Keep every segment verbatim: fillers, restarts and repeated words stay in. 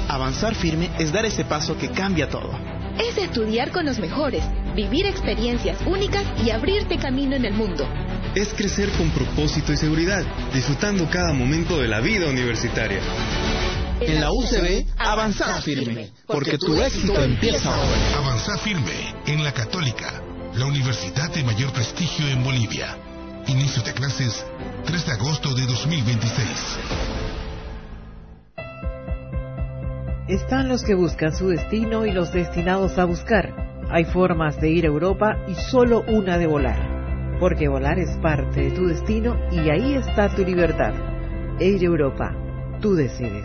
Avanzar firme es dar ese paso que cambia todo. Es estudiar con los mejores, vivir experiencias únicas y abrirte camino en el mundo. Es crecer con propósito y seguridad, disfrutando cada momento de la vida universitaria. En la U C B, avanzar firme, porque tu éxito empieza ahora. Avanzar firme en la Católica, la universidad de mayor prestigio en Bolivia. Inicio de clases tres de agosto de dos mil veintiséis. Están los que buscan su destino y los destinados a buscar. Hay formas de ir a Europa y solo una de volar. Porque volar es parte de tu destino y ahí está tu libertad. Air Europa, tú decides.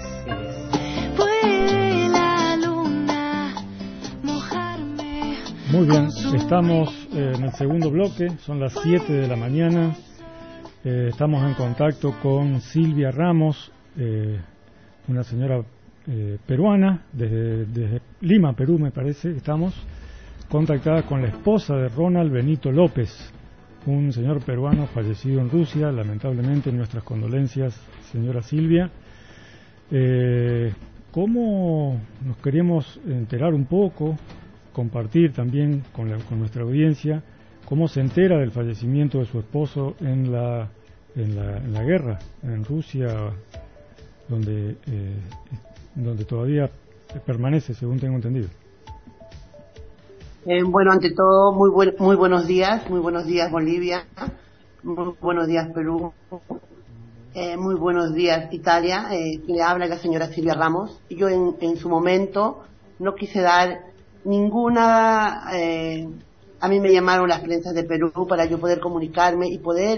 Muy bien, estamos eh, en el segundo bloque, son las siete de la mañana. Eh, estamos en contacto con Silvia Ramos, eh, una señora eh, peruana, desde, desde Lima, Perú me parece, estamos contactada con la esposa de Ronald Benito López, un señor peruano fallecido en Rusia, lamentablemente. Nuestras condolencias, señora Silvia. Eh, ¿Cómo nos queríamos enterar un poco, compartir también con, la, con nuestra audiencia, cómo se entera del fallecimiento de su esposo en la, en la, en la guerra, en Rusia, donde, eh, donde todavía permanece, según tengo entendido? Eh, bueno, ante todo, muy buen, muy buenos días, muy buenos días Bolivia, muy buenos días Perú, eh, muy buenos días Italia. Eh, le habla la señora Silvia Ramos. Yo en, en su momento no quise dar ninguna, eh, a mí me llamaron las prensas de Perú para yo poder comunicarme y poder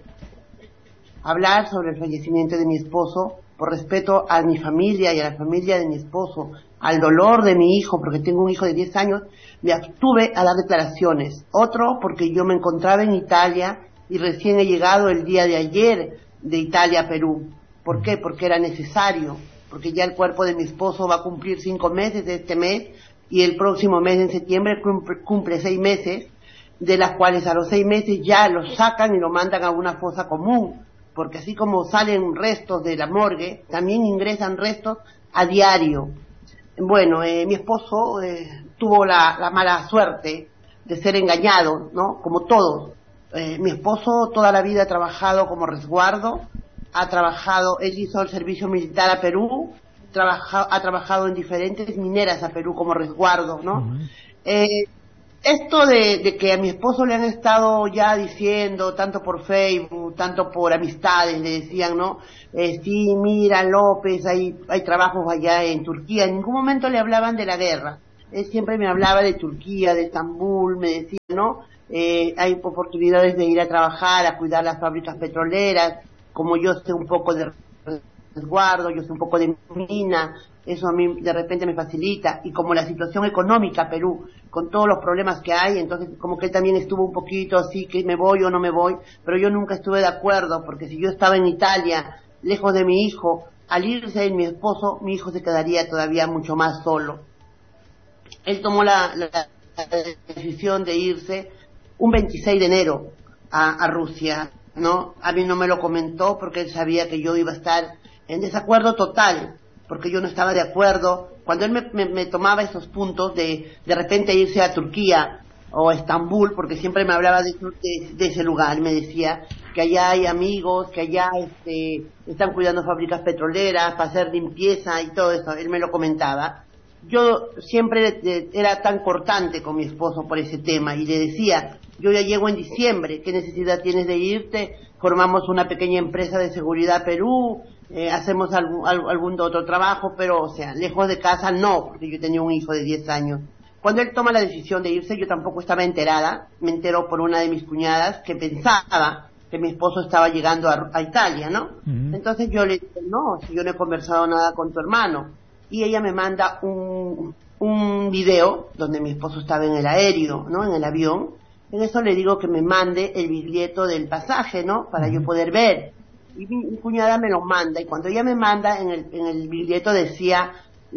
hablar sobre el fallecimiento de mi esposo, por respeto a mi familia y a la familia de mi esposo, al dolor de mi hijo, porque tengo un hijo de diez años, me abstuve a dar declaraciones. Otro, porque yo me encontraba en Italia y recién he llegado el día de ayer de Italia a Perú. ¿Por qué? Porque era necesario, porque ya el cuerpo de mi esposo va a cumplir cinco meses de este mes, y el próximo mes, en septiembre, cumple, cumple seis meses, de las cuales a los seis meses ya lo sacan y lo mandan a una fosa común, porque así como salen restos de la morgue, también ingresan restos a diario. Bueno, eh, mi esposo eh, tuvo la, la mala suerte de ser engañado, ¿no? Como todos. Eh, mi esposo toda la vida ha trabajado como resguardo, ha trabajado, él hizo el servicio militar a Perú, trabaja, ha trabajado en diferentes mineras a Perú como resguardo, ¿no? Uh-huh. Eh, esto de, de que a mi esposo le han estado ya diciendo, tanto por Facebook, tanto por amistades, le decían, ¿no? Eh, sí, mira, López, hay, hay trabajos allá en Turquía. En ningún momento le hablaban de la guerra. Él siempre me hablaba de Turquía, de Estambul, me decía, ¿no? Eh, hay oportunidades de ir a trabajar, a cuidar las fábricas petroleras, como yo sé un poco de resguardo, yo sé un poco de mina, eso a mí de repente me facilita, y como la situación económica Perú, con todos los problemas que hay, entonces como que él también estuvo un poquito así, que me voy o no me voy, pero yo nunca estuve de acuerdo, porque si yo estaba en Italia, lejos de mi hijo, al irse en mi esposo, mi hijo se quedaría todavía mucho más solo. Él tomó la, la, la decisión de irse un veintiséis de enero a, a Rusia, ¿no? A mí no me lo comentó porque él sabía que yo iba a estar en desacuerdo total, porque yo no estaba de acuerdo. Cuando él me, me, me tomaba esos puntos de de repente irse a Turquía o a Estambul, porque siempre me hablaba de, de, de ese lugar, me decía que allá hay amigos, que allá este, están cuidando fábricas petroleras para hacer limpieza y todo eso, él me lo comentaba. Yo siempre era tan cortante con mi esposo por ese tema y le decía, yo ya llego en diciembre, ¿qué necesidad tienes de irte? Formamos una pequeña empresa de seguridad Perú, eh, hacemos algún, algún otro trabajo, pero o sea, lejos de casa no, porque yo tenía un hijo de diez años. Cuando él toma la decisión de irse, yo tampoco estaba enterada, me enteró por una de mis cuñadas que pensaba que mi esposo estaba llegando a, a Italia, ¿no? Uh-huh. Entonces yo le dije, no, si yo no he conversado nada con tu hermano. Y ella me manda un, un video donde mi esposo estaba en el aéreo, ¿no? En el avión. En eso le digo que me mande el billete del pasaje, ¿no? Para yo poder ver. Y mi, mi cuñada me lo manda. Y cuando ella me manda, en el, en el billete decía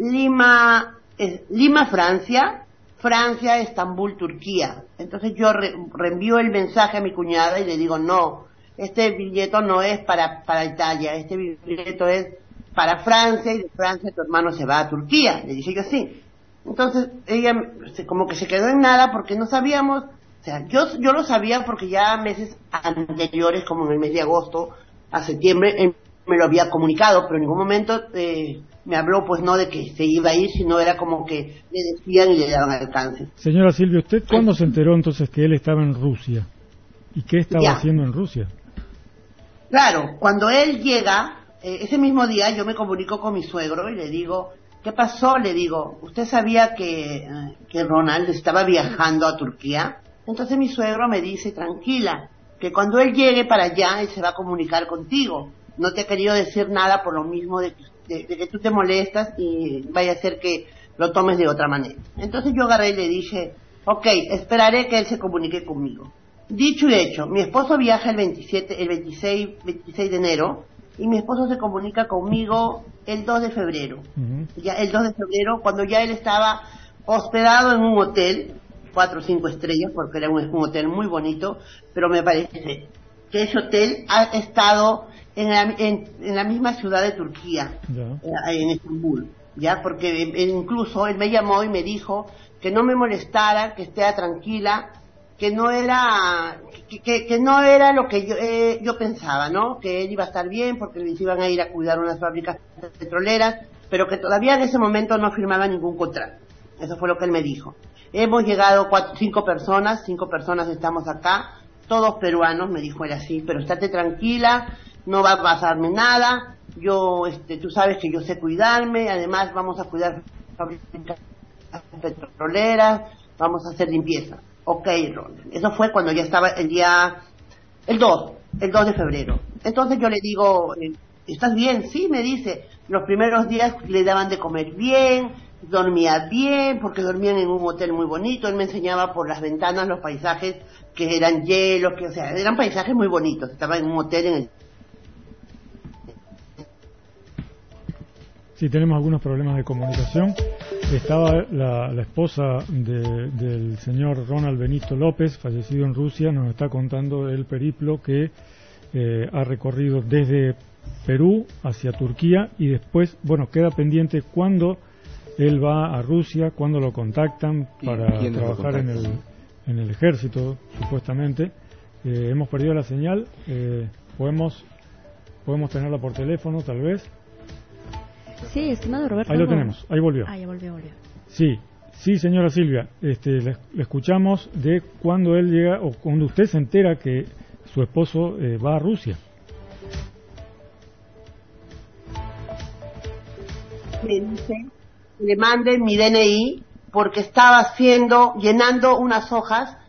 Lima, eh, Lima, Francia, Francia, Estambul, Turquía. Entonces yo re, reenvío el mensaje a mi cuñada y le digo, no, este billete no es para, para Italia, este billete es para Francia y de Francia tu hermano se va a Turquía. Le dije yo sí. Entonces ella se, como que se quedó en nada porque no sabíamos, o sea, yo yo lo sabía porque ya meses anteriores, como en el mes de agosto a septiembre, él me lo había comunicado, pero en ningún momento eh, me habló pues no de que se iba a ir, sino era como que le decían y le daban alcance. Señora Silvia, ¿usted cuándo se enteró entonces que él estaba en Rusia? ¿Y qué estaba Ya. haciendo en Rusia? Claro, cuando él llega, eh, ese mismo día yo me comunico con mi suegro y le digo, ¿qué pasó? Le digo, ¿usted sabía que, eh, que Ronald estaba viajando a Turquía? Entonces mi suegro me dice, tranquila, que cuando él llegue para allá, él se va a comunicar contigo. No te he querido decir nada por lo mismo de, de, de que tú te molestas y vaya a ser que lo tomes de otra manera. Entonces yo agarré y le dije, ok, esperaré que él se comunique conmigo. Dicho y hecho, mi esposo viaja el veintisiete, el veintiséis, veintiséis de enero y mi esposo se comunica conmigo el dos de febrero. Uh-huh. Ya el dos de febrero, cuando ya él estaba hospedado en un hotel, cuatro o cinco estrellas, porque era un, un hotel muy bonito, pero me parece que ese hotel ha estado en la, en, en la misma ciudad de Turquía, yeah. en Estambul, ya, porque él, incluso él me llamó y me dijo que no me molestara, que esté tranquila, que no era que, que, que no era lo que yo eh, yo pensaba, ¿no? Que él iba a estar bien porque les iban a ir a cuidar unas fábricas petroleras, pero que todavía en ese momento no firmaba ningún contrato. Eso fue lo que él me dijo. Hemos llegado cuatro, cinco personas, cinco personas estamos acá, todos peruanos, me dijo él así, pero estate tranquila, no va a pasarme nada, yo, este, tú sabes que yo sé cuidarme, además vamos a cuidar fábricas petroleras, vamos a hacer limpieza. Ok, Ron. Eso fue cuando ya estaba el día, el dos, el dos de febrero. Entonces yo le digo, ¿estás bien? Sí, me dice, los primeros días le daban de comer bien, dormía bien, porque dormían en un hotel muy bonito, él me enseñaba por las ventanas los paisajes que eran hielos, que, o sea, eran paisajes muy bonitos, estaba en un hotel en el... Sí, tenemos algunos problemas de comunicación. Estaba la, la esposa de, del señor Ronald Benito López, fallecido en Rusia, nos está contando el periplo que eh, ha recorrido desde Perú hacia Turquía y después, bueno, queda pendiente cuándo él va a Rusia, cuándo lo contactan para trabajar en el, en el ejército, supuestamente. Eh, hemos perdido la señal, eh, podemos, podemos tenerla por teléfono, tal vez. Sí, estimado Roberto. Ahí lo tenemos, ahí volvió. Ah, ya volvió, volvió. Sí, sí, señora Silvia, este, le, le escuchamos de cuando él llega, o cuando usted se entera que su esposo eh, va a Rusia. Me dice que le manden mi D N I porque estaba haciendo, llenando unas hojas